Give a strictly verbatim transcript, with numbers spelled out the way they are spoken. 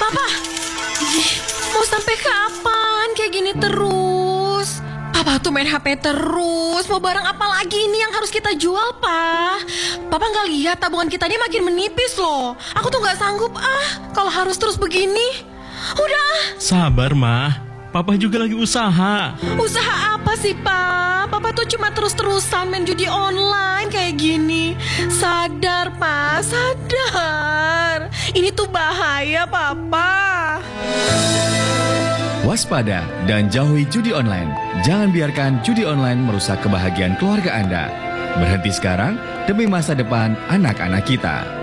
Papa, ih, mau sampai kapan kayak gini terus? Papa tuh main H P terus. Mau barang apa lagi ini yang harus kita jual, Pa? Papa nggak lihat tabungan kita ini makin menipis loh. Aku tuh nggak sanggup ah kalau harus terus begini. Udah. Sabar, Mah. Papa juga lagi usaha. Usaha apa sih, Pa? Papa tuh cuma terus-terusan main judi online kayak gini. Sadar, Pa, sadar. Ini tuh bahaya, Papa. Waspada dan jauhi judi online. Jangan biarkan judi online merusak kebahagiaan keluarga Anda. Berhenti sekarang demi masa depan anak-anak kita.